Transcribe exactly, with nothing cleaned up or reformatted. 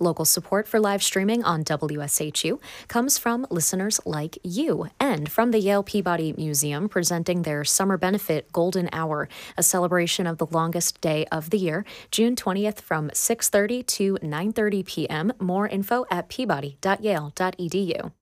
Local support for live streaming on W S H U comes from listeners like you and from the Yale Peabody Museum presenting their Summer Benefit Golden Hour, a celebration of the longest day of the year, June twentieth from six thirty to nine thirty p.m. More info at peabody dot yale dot e d u.